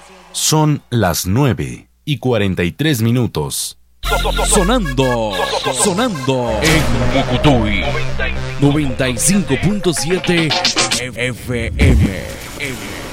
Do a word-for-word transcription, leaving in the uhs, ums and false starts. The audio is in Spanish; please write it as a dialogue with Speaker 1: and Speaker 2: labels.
Speaker 1: Son las nueve y cuarenta y tres minutos.
Speaker 2: Sonando, sonando en Mucutuy noventa y cinco punto siete F M.